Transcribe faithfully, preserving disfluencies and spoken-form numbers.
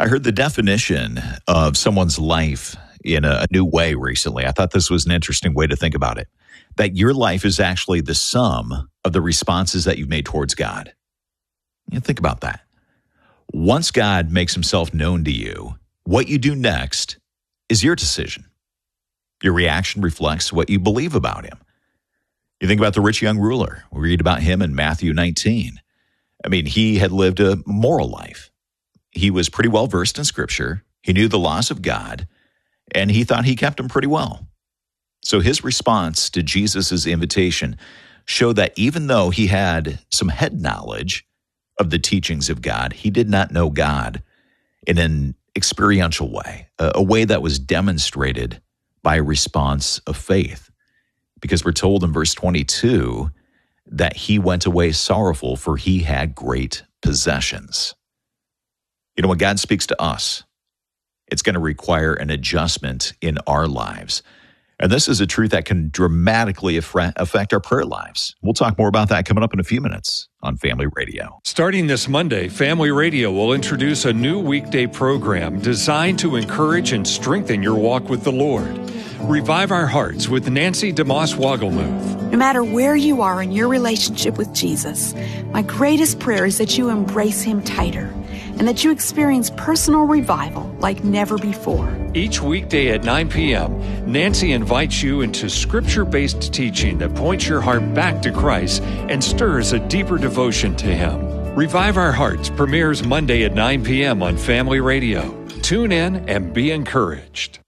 I heard the definition of someone's life in a new way recently. I thought this was an interesting way to think about it, that your life is actually the sum of the responses that you've made towards God. You know, think about that. Once God makes himself known to you, what you do next is your decision. Your reaction reflects what you believe about him. You think about the rich young ruler. We read about him in Matthew nineteen. I mean, he had lived a moral life. He was pretty well versed in Scripture. He knew the laws of God, and he thought he kept them pretty well. So his response to Jesus' invitation showed that even though he had some head knowledge of the teachings of God, he did not know God in an experiential way, a, a way that was demonstrated by a response of faith. Because we're told in verse twenty-two that he went away sorrowful, for he had great possessions. You know, when God speaks to us, it's going to require an adjustment in our lives. And this is a truth that can dramatically affect our prayer lives. We'll talk more about that coming up in a few minutes on Family Radio. Starting this Monday, Family Radio will introduce a new weekday program designed to encourage and strengthen your walk with the Lord. Revive Our Hearts with Nancy DeMoss Wogelmuth. No matter where you are in your relationship with Jesus, my greatest prayer is that you embrace him tighter and that you experience personal revival like never before. Each weekday at nine p.m., Nancy invites you into scripture-based teaching that points your heart back to Christ and stirs a deeper devotion to him. Revive Our Hearts premieres Monday at nine p.m. on Family Radio. Tune in and be encouraged.